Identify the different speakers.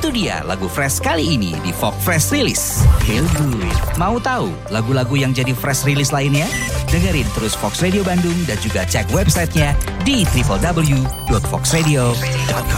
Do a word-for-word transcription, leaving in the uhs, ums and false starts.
Speaker 1: Itu dia lagu Fresh kali ini di Fox Fresh Release. Feel good. Mau tahu lagu-lagu yang jadi Fresh Release lainnya? Dengerin terus Fox Radio Bandung dan juga cek websitenya di w w w dot fox radio dot com.